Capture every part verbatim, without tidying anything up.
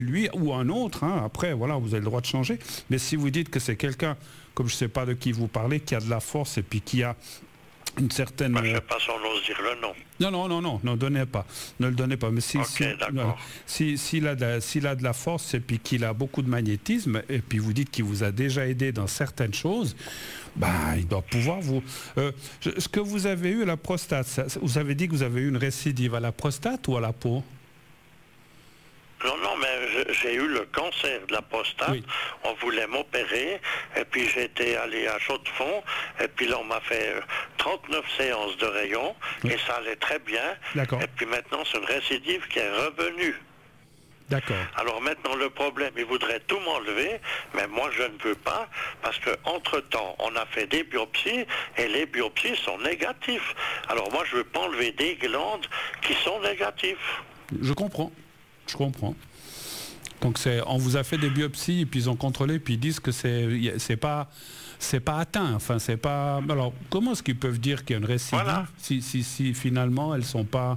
lui ou un autre, hein, après, voilà, vous avez le droit de changer. Mais si vous dites que c'est quelqu'un, comme je ne sais pas de qui vous parlez, qui a de la force et puis qui a une certaine... Bah, je ne sais pas si on ose dire le nom. Non, non, non, non, ne donnez pas. Ne le donnez pas. Mais si, Ok, si, d'accord. si, s'il a de la, s'il a de la force et puis qu'il a beaucoup de magnétisme, et puis vous dites qu'il vous a déjà aidé dans certaines choses, ben, il doit pouvoir vous... Euh, ce que vous avez eu à la prostate, ça, vous avez dit que vous avez eu une récidive à la prostate ou à la peau? Non, non, mais j'ai eu le cancer de la prostate. Oui. On voulait m'opérer, et puis j'étais allé à Chaux-de-Fonds, et puis là on m'a fait trente-neuf séances de rayons, oui. Et ça allait très bien. Et puis maintenant c'est une récidive qui est revenue. D'accord. Alors maintenant le problème, il voudrait tout m'enlever, mais moi je ne veux pas, parce qu'entre-temps on a fait des biopsies, et les biopsies sont négatives. Alors moi je ne veux pas enlever des glandes qui sont négatives. Je comprends. Je comprends. Donc c'est, on vous a fait des biopsies et puis ils ont contrôlé puis ils disent que c'est, c'est pas, c'est pas atteint. Enfin c'est pas. Alors comment est-ce qu'ils peuvent dire qu'il y a une récidive voilà. si, si, si finalement elles sont pas,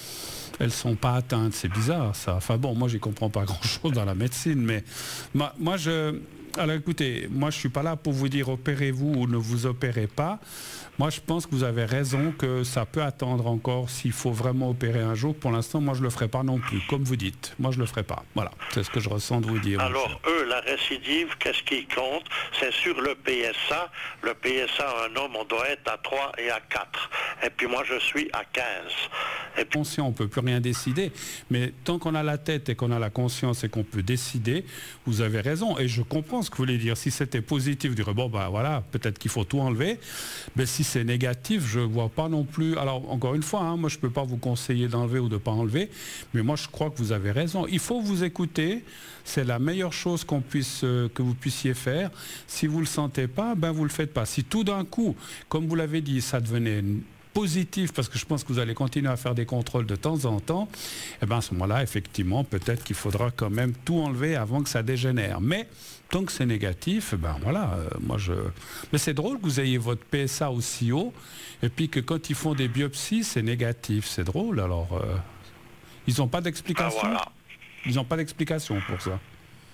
elles sont pas atteintes? C'est bizarre ça. Enfin bon, moi j'y comprends pas grand-chose dans la médecine, mais moi, moi je. Alors écoutez, moi je suis pas là pour vous dire opérez-vous ou ne vous opérez pas. Moi je pense que vous avez raison que ça peut attendre encore s'il faut vraiment opérer un jour. Pour l'instant, moi je le ferai pas non plus, comme vous dites. Moi je le ferai pas. Voilà, c'est ce que je ressens de vous dire. Alors eux, la récidive, qu'est-ce qui compte? C'est sur le P S A. Le P S A, un homme, on doit être à trois et à quatre. Et puis moi je suis à quinze. Et puis... Conscient, on peut plus rien décider. Mais tant qu'on a la tête et qu'on a la conscience et qu'on peut décider, vous avez raison. Et je comprends ce que vous voulez dire. Si c'était positif, dire bon ben voilà, peut-être qu'il faut tout enlever. Mais si c'est négatif, je vois pas non plus. Alors encore une fois, hein, moi je peux pas vous conseiller d'enlever ou de pas enlever, mais moi je crois que vous avez raison. Il faut vous écouter. C'est la meilleure chose qu'on puisse, euh, que vous puissiez faire. Si vous le sentez pas, ben vous le faites pas. Si tout d'un coup, comme vous l'avez dit, ça devenait positif, parce que je pense que vous allez continuer à faire des contrôles de temps en temps, et bien à ce moment-là, effectivement, peut-être qu'il faudra quand même tout enlever avant que ça dégénère. Mais tant que c'est négatif, ben voilà, euh, moi je... Mais c'est drôle que vous ayez votre P S A aussi haut, et puis que quand ils font des biopsies, c'est négatif. C'est drôle, alors... Euh... Ils n'ont pas d'explication ben voilà. Ils n'ont pas d'explication pour ça.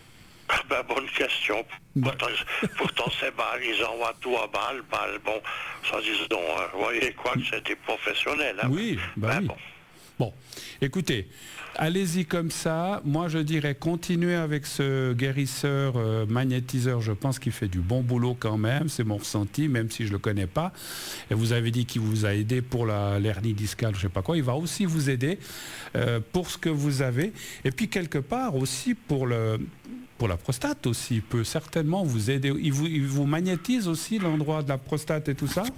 Ah ben, bonne question. Bah. Pourtant, pourtant c'est mal, ils envoient tout à balle, balle. Bon, ça disons, hein, vous voyez quoi, que c'est des professionnels. Hein, oui, bah ben oui. Bon. Bon, écoutez, allez-y comme ça. Moi, je dirais continuez avec ce guérisseur euh, magnétiseur. Je pense qu'il fait du bon boulot quand même. C'est mon ressenti, même si je ne le connais pas. Et vous avez dit qu'il vous a aidé pour la, l'hernie discale, je ne sais pas quoi. Il va aussi vous aider euh, pour ce que vous avez. Et puis, quelque part aussi pour le... Pour la prostate aussi, il peut certainement vous aider. Il vous, il vous magnétise aussi l'endroit de la prostate et tout ça?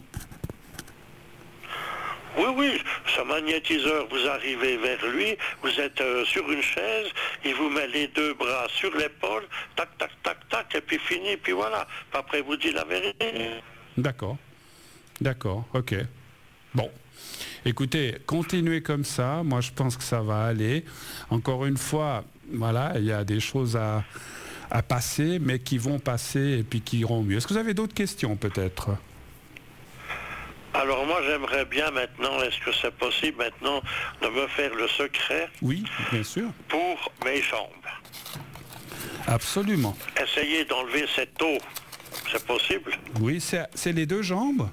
Oui, oui, ce magnétiseur, vous arrivez vers lui, vous êtes euh, sur une chaise, il vous met les deux bras sur l'épaule, tac, tac, tac, tac, et puis fini, puis voilà. Après, vous dit la vérité. D'accord, d'accord, ok. Bon. Écoutez, continuez comme ça. Moi, je pense que ça va aller. Encore une fois, voilà, il y a des choses à, à passer, mais qui vont passer et puis qui iront mieux. Est-ce que vous avez d'autres questions, peut-être? Alors moi, j'aimerais bien maintenant, est-ce que c'est possible maintenant de me faire le secret? Oui, bien sûr. Pour mes jambes. Absolument. Essayez d'enlever cette eau. C'est possible? Oui, c'est, c'est les deux jambes?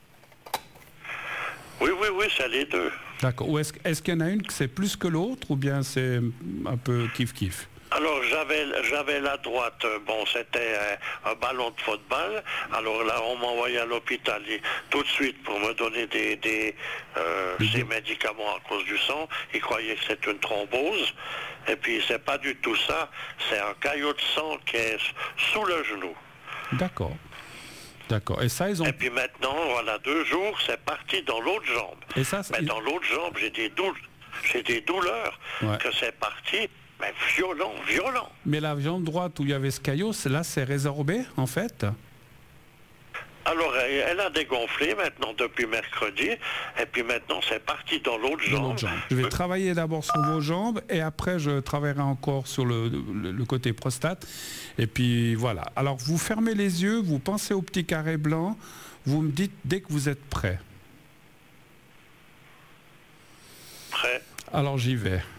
Oui, oui, oui, c'est les deux. D'accord. Ou est-ce, est-ce qu'il y en a une que c'est plus que l'autre ou bien c'est un peu kiff-kiff? Alors j'avais j'avais la droite, bon c'était un, un ballon de football, alors là on m'a envoyé à l'hôpital tout de suite pour me donner des, des, euh, des médicaments à cause du sang, ils croyaient que c'était une thrombose, et puis c'est pas du tout ça, c'est un caillot de sang qui est sous le genou. D'accord. D'accord. Et ça, ils ont... Et puis maintenant, voilà, deux jours, c'est parti dans l'autre jambe. Et ça, Mais dans l'autre jambe, j'ai des, doul... j'ai des douleurs, ouais. Que c'est parti, mais violent, violent. Mais la jambe droite où il y avait ce caillot, là, c'est résorbé, en fait? Alors, elle, elle a dégonflé maintenant depuis mercredi, et puis maintenant, c'est parti dans l'autre jambe. jambe. Je vais travailler d'abord sur vos jambes, et après, je travaillerai encore sur le, le, le côté prostate. Et puis, voilà. Alors, vous fermez les yeux, vous pensez au petit carré blanc, vous me dites dès que vous êtes prêt. Prêt. Alors, j'y vais.